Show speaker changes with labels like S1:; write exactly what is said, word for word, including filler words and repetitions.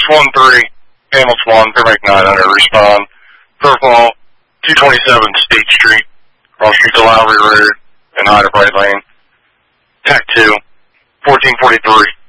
S1: one three, Hamilton one, Paramedic nine hundred, respond. Purple, two twenty-seven State Street, cross street to Lowry Road, and Ida Bright Lane. T A C two, fourteen forty-three.